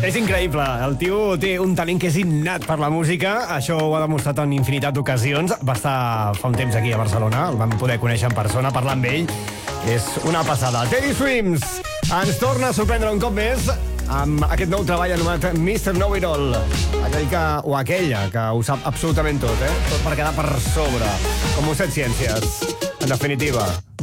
És increïble, el tio té un talent que és innat per la música, això ho ha demostrat en infinitat d'ocasions, va estar fa un temps aquí a Barcelona, el vam poder conèixer en persona, parlar amb ell, és una passada. Teddy Swims ens torna a sorprendre un cop més amb aquest nou treball anomenat Mr. Know-It-All, aquell que, o aquella que ho sap absolutament tot, tot per quedar per sobre, com un set ciències, en definitiva.